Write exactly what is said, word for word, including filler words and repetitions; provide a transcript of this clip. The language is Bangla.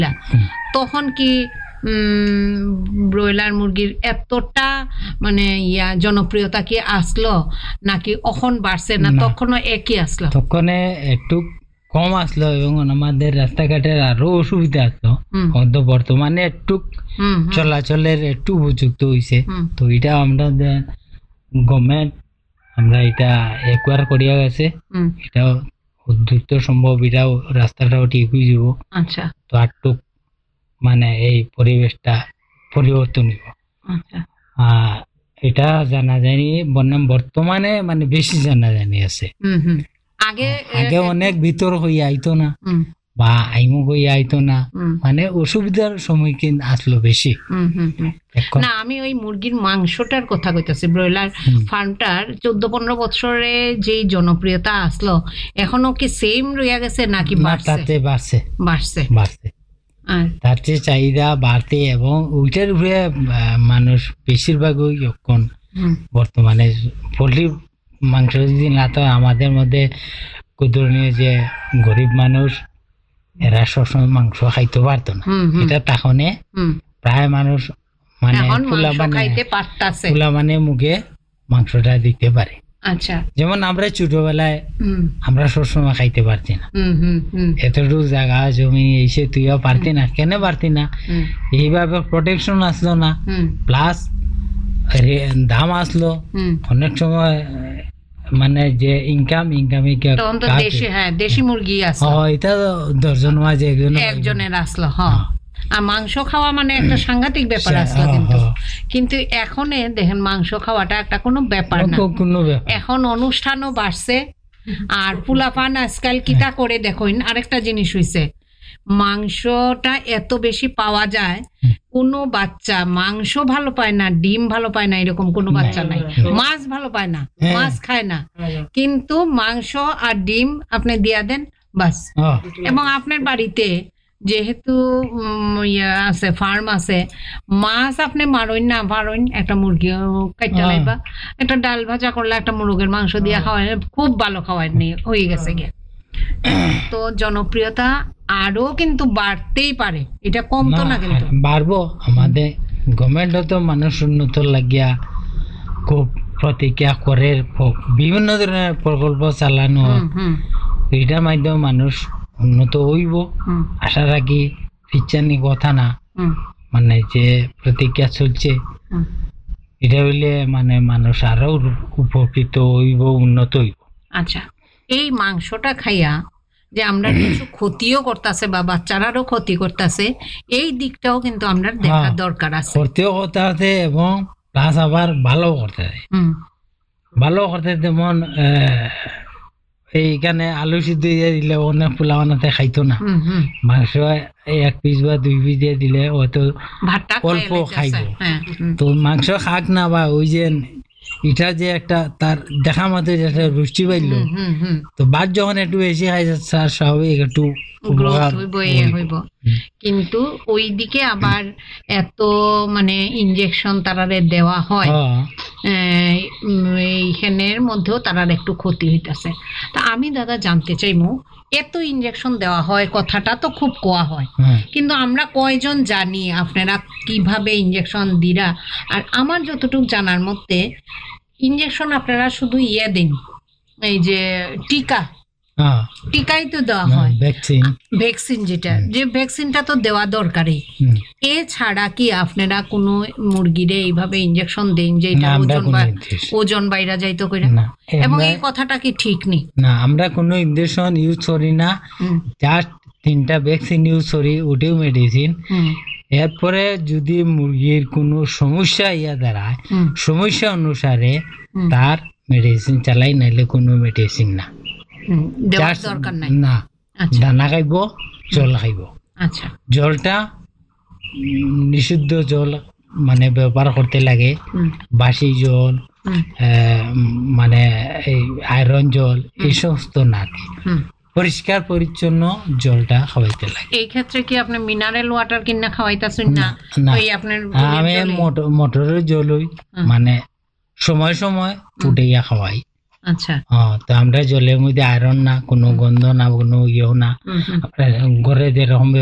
তখন কি ব্রয়লার মুরগির এতটা মানে ইয়া জনপ্রিয়তা কি আসলো নাকি এখন বাড়ছে না তখনও একই আসলো? তখন একটু কম আসলো এবং আমাদের রাস্তাঘাটের আরো অসুবিধা আসলো, কিন্তু বর্তমানে একটু চলাচলের একটু উপযুক্ত হয়েছে। তো এটা আমরা গভর্নমেন্ট আমরা এটা একোয়ার করিয়া গেছে, এটাও দ্রুত সম্ভব, এটাও রাস্তাটাও ঠিক হয়ে যাব। আচ্ছা, তো একটু মানে এই পরিবেশটা পরিবর্তন হইব। আচ্ছা, আহ এটা জানা জানি বনাম বর্তমানে মানে বেশি জানা জানি আছে। আগে আগে অনেক ভিতর হইয়া আইতো না বা আইমো হইয়া আইতো না, মানে অসুবিধার সম্মুখীন আসলো বেশি। না, আমি ওই মুরগির মাংসটার কথা কইতাছি। ব্রয়লার ফার্মটার চোদ্দ পনেরো বছরে যে জনপ্রিয়তা আসলো এখনো কি সেম রইয়া গেছে নাকি বাড়ছে? বাড়ছে বাড়ছে বাড়ছে তার চেয়ে চাহিদা বাড়তে এবং ওইটার উপরে মানুষ বেশিরভাগই এখন বর্তমানে পোলট্রি মাংস যদি না তো আমাদের মধ্যে কুদরণীয় যে গরিব মানুষ এরা সবসময় মাংস খাইতে পারতো না, এটা তখনে প্রায় মানুষ মানে ফুলা মানে মুখে মাংসটা দিতে পারে। আচ্ছা, যেমন আমরা ছোটবেলায় আমরা সবসময় খাইতে পারছি না, এতটুকু জায়গা জমি এসে তুইও পারতি না, কেন পারতি না? এইভাবে প্রোটেকশন আসলো না, প্লাস দাম আসলো অনেক সময়, মানে যে ইনকাম ইনকামে দেশি মুরগি এটা দশজন মাঝে একজনের আসলো। হ্যাঁ, আর মাংস খাওয়া মানে একটা সাংঘাতিক ব্যাপার আসলো। কিন্তু কিন্তু এখন দেখেন মাংস খাওয়াটা একটা কোনো ব্যাপার না, এখন অনুষ্ঠানও বাড়ছে। আর পোলাপান আজকাল কিতা করে দেখুন, আরেকটা জিনিস হইছে, মাংসটা এত বেশি পাওয়া যায়, কোনো বাচ্চা মাংস ভালো পায় না, ডিম ভালো পায় না, এরকম কোনো বাচ্চা নাই। মাছ ভালো পায় না, মাছ খায় না, কিন্তু মাংস আর ডিম আপনি দিয়া দেন বাস। এবং আপনার বাড়িতে যেহেতু আছে ফার্ম আছে, মাছ আপনি মারইন না মারইন, একটা মুরগি কাটা লাইবা, একটা ডাল ভাজা করলে একটা মুরগের মাংস দিয়ে খাওয়াই, খুব ভালো খাওয়াই নিয়ে হয়ে গেছে গিয়ে। তো জনপ্রিয়তা আরো কিন্তু বাড়তেই পারে, এটা কমতো না, কিন্তু বাড়বো। আমাদের গভর্নমেন্ট তো মানুষ উন্নত লাগিয়া খুব প্রতিজ্ঞা করে, বিভিন্ন ধরনের প্রকল্প চালানো, এটার মাধ্যমে মানুষ উন্নত হইব আশা রাখি। ফিচানি কথা না, মানে যে প্রতিজ্ঞা চলছে এটা হইলে মানে মানুষ আরো উপকৃত হইব, উন্নত হইব। আচ্ছা, এই মাংসটা খাইয়া যে আমরা কিছু ক্ষতিও করতেছে বা বাচ্চারারও ক্ষতি করতেছে, এই দিকটাও কিন্তু আমরা দেখার দরকার আছে। ক্ষতিও করতে আছে এবং প্লাস আবার ভালো করতে আছে। ভালো করতে যেমন এইখানে আলু সিদ্ধ দিয়ে দিলে অনেক পোলা বানাতে খাইতো না, মাংস এক পিস বা দুই পিস দিয়ে দিলে হয়তো অল্প খাইব। তো মাংস খাক না বা ওই যে এটা যে একটা তার দেখা মতো একটা রুচি পাইল, তো ভাত যখন একটু বেশি খাই স্বাভাবিক একটু হইব। কিন্তু ওই দিকে আবার এত মানে ইনজেকশন তারারে দেওয়া হয়, এইখানের মধ্যেও তারার একটু ক্ষতি হইতেছে। তা আমি দাদা জানতে চাইমু, এত ইনজেকশন দেওয়া হয় কথাটা তো খুব কোয়া হয়, কিন্তু আমরা কয়জন জানি আপনারা কিভাবে ইনজেকশন দিরা? আর আমার যতটুকু জানার মধ্যে ইনজেকশন আপনারা শুধু ইয়ে দিন, এই যে টিকা টিকাই তো দেওয়া হয়, ভ্যাকসিন, যেটা যে ভ্যাকসিনটা তো দেওয়া দরকারই। এছাড়া কি আপনারা কোনো মুরগিরে এইভাবে ইনজেকশন দেন যে এটা ওজন ওজন বাইরা যাইতো করে? এবং এই কথাটা কি ঠিক নেই? না, আমরা কোনো ইনজেকশন ইউজ করি না, জাস্ট তিনটা ভ্যাকসিন ইউজ করি, ওটাও মেডিসিন। এরপরে যদি মুরগির কোনো সমস্যা ইয়া দাঁড়ায়, সমস্যা অনুসারে তার মেডিসিন চালাই, নাইলে কোনো মেডিসিন না, না দানা খাইব, জল খাইব। আচ্ছা, জলটা নিষিদ্ধ জল মানে ব্যবহার করতে লাগে, বাসি জল, মানে এই আয়রন জল, এই সমস্ত না, পরিষ্কার পরিচ্ছন্ন জলটা খাওয়াইতে লাগে। এই ক্ষেত্রে কি আপনি মিনারেল ওয়াটার কিনা খাওয়াইতাছেন না? ওই আপনার আমি মোটরের জল ওই মানে সময় সময় ফুটাইয়া খাওয়াই। আচ্ছা, হ্যাঁ, তো আমরা জলের মধ্যে আয়রন না, কোনো গন্ধ না, কোনো ইয়েও না, ঘরে যেরকম